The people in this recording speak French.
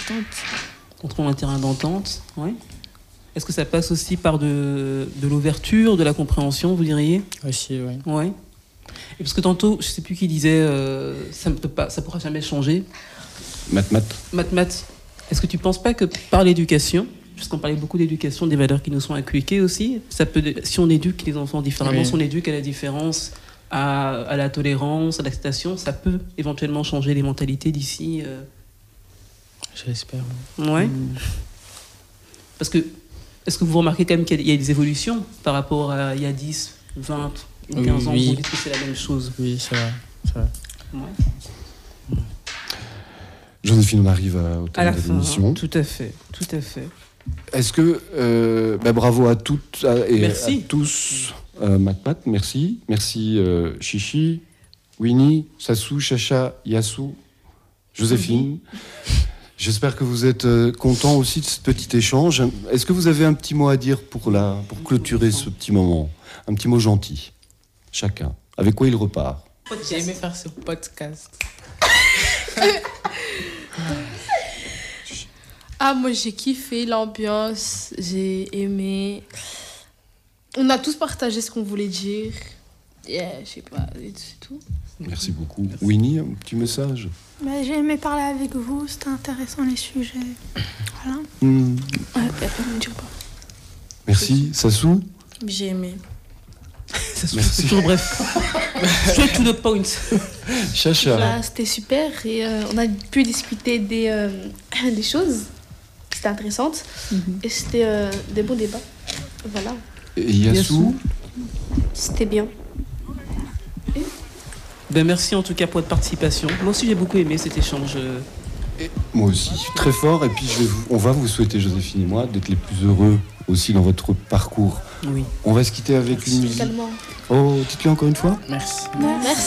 d'entente. On trouve un terrain d'entente, ouais. Est-ce que ça passe aussi par de l'ouverture, de la compréhension, vous diriez? Aussi, oui. Ouais. Et parce que tantôt, je ne sais plus qui disait, ça ne pourra jamais changer. Math. Est-ce que tu ne penses pas que par l'éducation, puisqu'on parlait beaucoup d'éducation, des valeurs qui nous sont inculquées aussi, ça peut, si on éduque les enfants différemment, si on éduque à la différence, à la tolérance, à l'acceptation, ça peut éventuellement changer les mentalités d'ici. J'espère. Ouais. Parce que, est-ce que vous remarquez quand même qu'il y a des évolutions par rapport à il y a 10, 20, 15 ans? Vous dites que c'est la même chose? Oui, c'est vrai. Ouais. Joséphine, on arrive au terme de l'émission. Tout à fait. Est-ce que, bravo à toutes et à tous, Matt, merci. Merci Chichi, Winnie, Sassou, Chacha, Yassou, Joséphine. J'espère que vous êtes contents aussi de ce petit échange. Est-ce que vous avez un petit mot à dire pour clôturer ce petit moment? Un petit mot gentil, chacun. Avec quoi il repart? J'ai aimé faire ce podcast. Moi j'ai kiffé l'ambiance, j'ai aimé. On a tous partagé ce qu'on voulait dire. Je sais pas, c'est tout. Merci beaucoup. Merci. Winnie, un petit message? J'ai aimé parler avec vous, c'était intéressant les sujets. Voilà. Merci. Sassou? J'ai aimé. C'est toujours bref. Straight to the point. Chacha. Voilà, c'était super et on a pu discuter des choses qui étaient intéressantes et c'était des bons débats. Voilà. Et Yassou? C'était bien. Merci en tout cas pour votre participation. Moi aussi j'ai beaucoup aimé cet échange. Et moi aussi, très fort. Et puis on va vous souhaiter, Joséphine et moi, d'être les plus heureux aussi dans votre parcours. Oui. On va se quitter avec une musique. Oh, dites-le encore une fois. Merci. Merci.